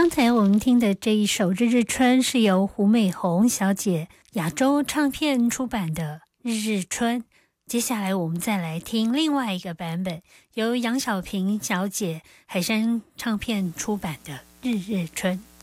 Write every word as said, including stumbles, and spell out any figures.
刚才我们听的这一首《日日春》是由胡美红小姐亚洲唱片出版的《日日春》。接下来我们再来听另外一个版本，由杨小萍小姐海山唱片出版的《日日春》。